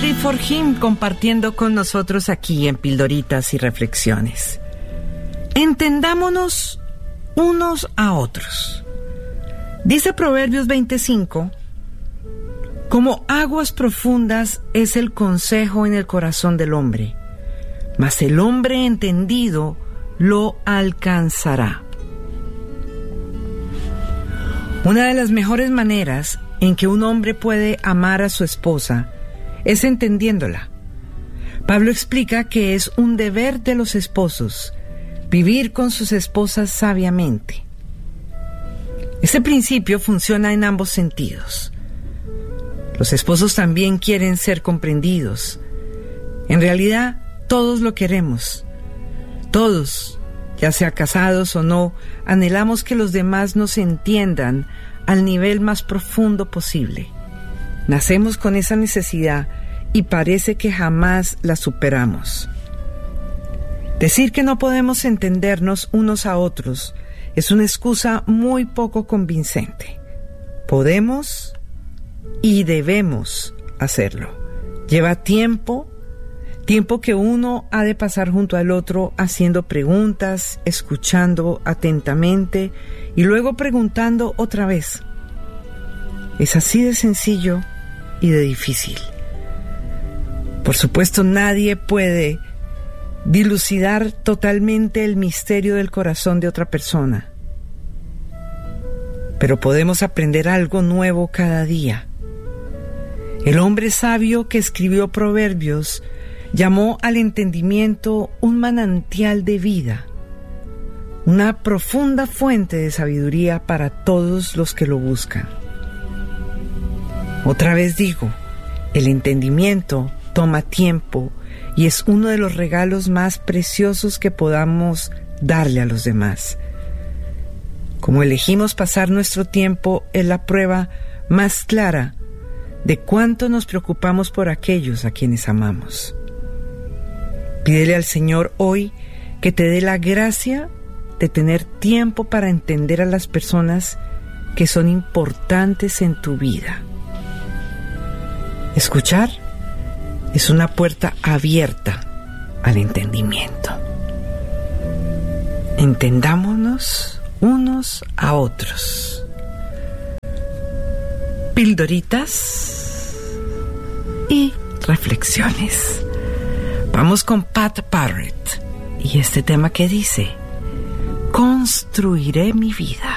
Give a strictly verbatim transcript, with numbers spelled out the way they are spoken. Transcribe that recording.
Ready for Him compartiendo con nosotros aquí en Pildoritas y Reflexiones. Entendámonos unos a otros. Dice Proverbios veinticinco, como aguas profundas es el consejo en el corazón del hombre, mas el hombre entendido lo alcanzará. Una de las mejores maneras en que un hombre puede amar a su esposa es entendiéndola. Pablo explica que es un deber de los esposos vivir con sus esposas sabiamente. Este principio funciona en ambos sentidos. Los esposos también quieren ser comprendidos. En realidad, todos lo queremos. Todos, ya sea casados o no, anhelamos que los demás nos entiendan al nivel más profundo posible. Nacemos con esa necesidad y parece que jamás la superamos. Decir que no podemos entendernos unos a otros es una excusa muy poco convincente. Podemos y debemos hacerlo. Lleva tiempo, tiempo que uno ha de pasar junto al otro haciendo preguntas, escuchando atentamente y luego preguntando otra vez. Es así de sencillo y de difícil. Por supuesto, nadie puede dilucidar totalmente el misterio del corazón de otra persona, pero podemos aprender algo nuevo cada día. El hombre sabio que escribió Proverbios llamó al entendimiento un manantial de vida, una profunda fuente de sabiduría para todos los que lo buscan. Otra vez digo, el entendimiento toma tiempo y es uno de los regalos más preciosos que podamos darle a los demás. Como elegimos pasar nuestro tiempo es la prueba más clara de cuánto nos preocupamos por aquellos a quienes amamos. Pídele al Señor hoy que te dé la gracia de tener tiempo para entender a las personas que son importantes en tu vida. Escuchar es una puerta abierta al entendimiento. Entendámonos unos a otros. Pildoritas y reflexiones. Vamos con Pat Barrett y este tema que dice: construiré mi vida.